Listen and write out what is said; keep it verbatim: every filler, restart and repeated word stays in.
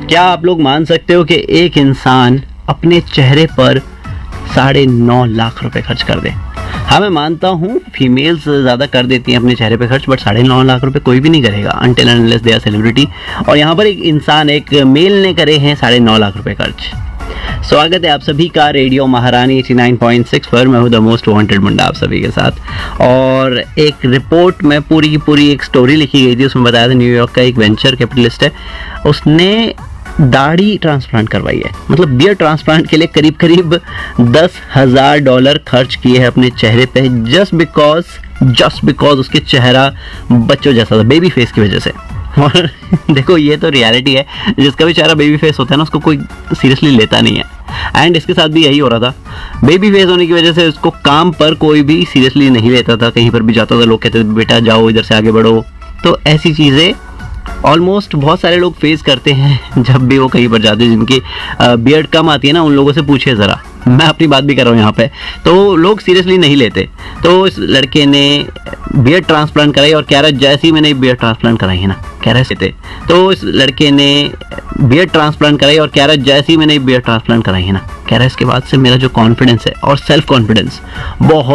क्या आप लोग मान सकते हो कि एक इंसान अपने चेहरे पर साढ़े नौ लाख रुपए खर्च कर दे? हाँ, मैं मानता हूँ फीमेल्स ज़्यादा कर देती हैं अपने चेहरे पे खर्च, बट साढ़े नौ लाख रुपए कोई भी नहीं करेगा until unless they are celebrity. और यहाँ पर एक इंसान, एक मेल ने करे हैं साढ़े नौ लाख रुपए खर्च। स्वागत है आप सभी का रेडियो महारानी नवासी पॉइंट सिक्स पर। मैं हूँ द मोस्ट वांटेड मुंडा आप सभी के साथ। और एक रिपोर्ट में पूरी की पूरी एक स्टोरी लिखी गई थी, उसमें बताया था न्यूयॉर्क का एक वेंचर कैपिटलिस्ट है, उसने दाढ़ी ट्रांसप्लांट करवाई है, मतलब बियर्ड ट्रांसप्लांट के लिए करीब करीब दस हजार डॉलर खर्च किए हैं अपने चेहरे पे, जस्ट बिकॉज जस्ट बिकॉज उसके चेहरा बच्चों जैसा था, बेबी फेस की वजह से। और देखो, ये तो रियलिटी है, जिसका भी चेहरा बेबी फेस होता है ना, उसको कोई सीरियसली लेता नहीं है। एंड इसके साथ भी यही हो रहा था, बेबी फेस होने की वजह से उसको काम पर कोई भी सीरियसली नहीं लेता था। कहीं पर भी जाता था, लोग कहते थे बेटा जाओ इधर से आगे बढ़ो। तो ऐसी चीज़ें ऑलमोस्ट बहुत सारे लोग फेस करते हैं जब भी वो कहीं पर जाते हैं। जिनकी बियर्ड कम आती है ना, उन लोगों से पूछिए ज़रा, मैं अपनी बात भी कर रहा हूँ यहाँ पे, तो लोग सीरियसली नहीं लेते। तो इस लड़के ने बियर्ड ट्रांसप्लांट कराई और कह रहा है जैसे ही मैंने बियर्ड ट्रांसप्लांट कराई है ना, कह रहे थे तो इस लड़के ने बियर्ड ट्रांसप्लांट कराई और कह रहा है जैसे ही मैंने बियर्ड ट्रांसप्लांट कराई है ना, कह रहा है इसके बाद से मेरा जो कॉन्फिडेंस है और सेल्फ कॉन्फिडेंस बहुत